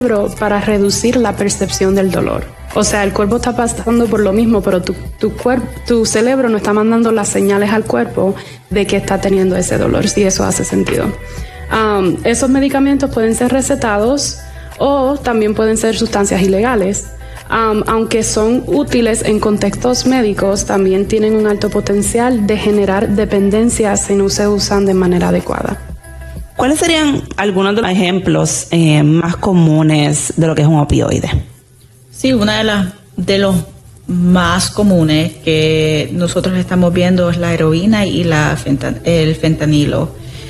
para reducir la percepción del dolor. O sea, el cuerpo está pasando por lo mismo, pero tu cerebro no está mandando las señales al cuerpo de que está teniendo ese dolor, si eso hace sentido. Esos medicamentos pueden ser recetados o también pueden ser sustancias ilegales. Aunque son útiles en contextos médicos, también tienen un alto potencial de generar dependencias si no se usan de manera adecuada. ¿Cuáles serían algunos de los ejemplos más comunes de lo que es un opioide? Sí, una de los más comunes que nosotros estamos viendo es la heroína y el fentanilo.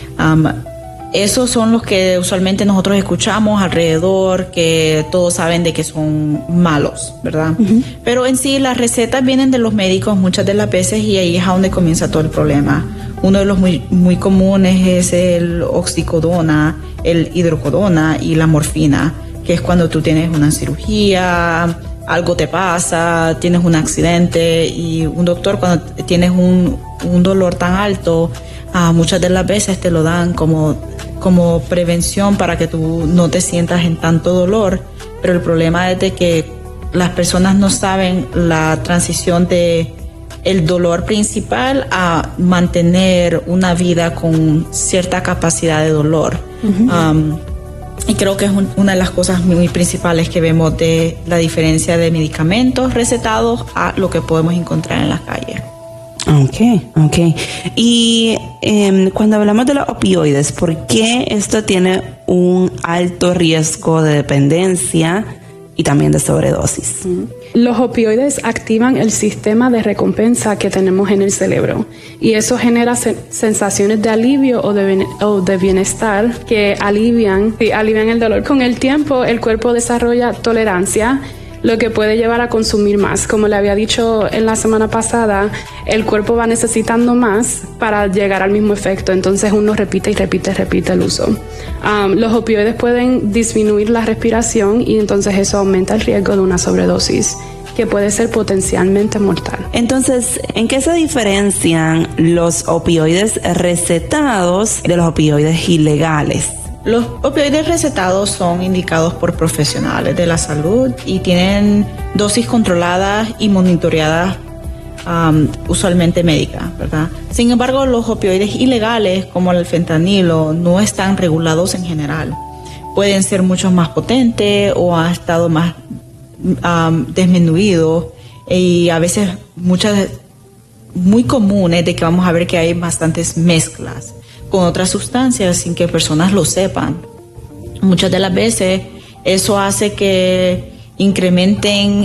Esos son los que usualmente nosotros escuchamos alrededor, que todos saben de que son malos, ¿verdad? Uh-huh. Pero en sí las recetas vienen de los médicos muchas de las veces y ahí es a donde comienza todo el problema. Uno de los muy comunes es el oxicodona, el hidrocodona y la morfina, que es cuando tú tienes una cirugía, algo te pasa, tienes un accidente y un doctor cuando tienes un dolor tan alto, muchas de las veces te lo dan como prevención para que tú no te sientas en tanto dolor, pero el problema es de que las personas no saben la transición de el dolor principal a mantener una vida con cierta capacidad de dolor. Uh-huh. Y creo que es una de las cosas muy principales que vemos de la diferencia de medicamentos recetados a lo que podemos encontrar en las calles. Okay. Y cuando hablamos de los opioides, ¿por qué esto tiene un alto riesgo de dependencia y también de sobredosis? Los opioides activan el sistema de recompensa que tenemos en el cerebro y eso genera sensaciones de alivio o de bienestar que alivian el dolor. Con el tiempo, el cuerpo desarrolla tolerancia, lo que puede llevar a consumir más. Como le había dicho en la semana pasada, el cuerpo va necesitando más para llegar al mismo efecto, entonces uno repite el uso. Los opioides pueden disminuir la respiración y entonces eso aumenta el riesgo de una sobredosis, que puede ser potencialmente mortal. Entonces, ¿en qué se diferencian los opioides recetados de los opioides ilegales? Los opioides recetados son indicados por profesionales de la salud y tienen dosis controladas y monitoreadas, usualmente médicas, ¿verdad? Sin embargo, los opioides ilegales, como el fentanilo, no están regulados en general. Pueden ser mucho más potentes o han estado más disminuidos y a veces muy comunes de que vamos a ver que hay bastantes mezclas con otras sustancias sin que personas lo sepan. Muchas de las veces eso hace que incrementen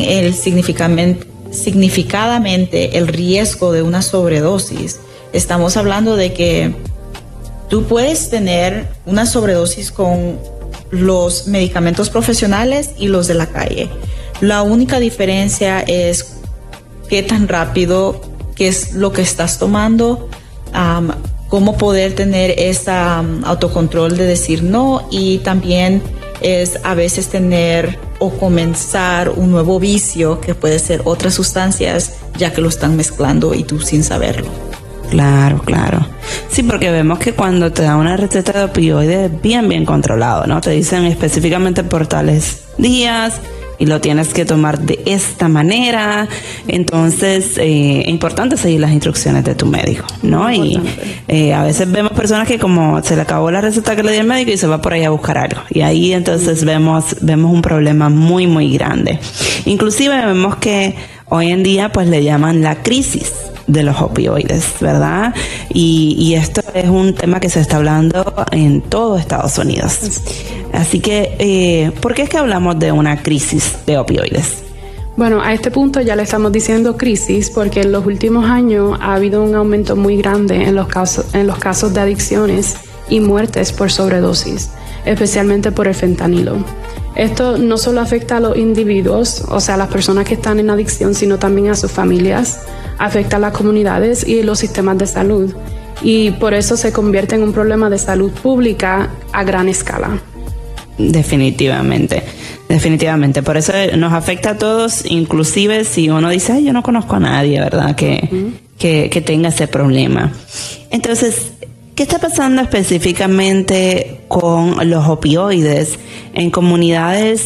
significadamente el riesgo de una sobredosis. Estamos hablando de que tú puedes tener una sobredosis con los medicamentos profesionales y los de la calle. La única diferencia es qué tan rápido, qué es lo que estás tomando, cómo poder tener ese autocontrol de decir no, y también es a veces tener o comenzar un nuevo vicio que puede ser otras sustancias ya que lo están mezclando y tú sin saberlo. Claro. Sí, porque vemos que cuando te dan una receta de opioides es bien controlado, ¿no? Te dicen específicamente por tales días y lo tienes que tomar de esta manera. Entonces, es importante seguir las instrucciones de tu médico, ¿no? Y a veces vemos personas que como se le acabó la receta que le dio el médico y se va por ahí a buscar algo. Y ahí entonces vemos un problema muy grande. Inclusive vemos que hoy en día pues le llaman la crisis de los opioides, ¿verdad? Y esto es un tema que se está hablando en todo Estados Unidos. Así que, ¿por qué es que hablamos de una crisis de opioides? Bueno, a este punto ya le estamos diciendo crisis porque en los últimos años ha habido un aumento muy grande en los casos de adicciones y muertes por sobredosis, especialmente por el fentanilo. Esto no solo afecta a los individuos, o sea, a las personas que están en adicción, sino también a sus familias, afecta a las comunidades y los sistemas de salud. Y por eso se convierte en un problema de salud pública a gran escala. Definitivamente. Por eso nos afecta a todos, inclusive si uno dice, ay, yo no conozco a nadie, ¿verdad? Que tenga ese problema. Entonces, ¿Qué está pasando específicamente con los opioides en comunidades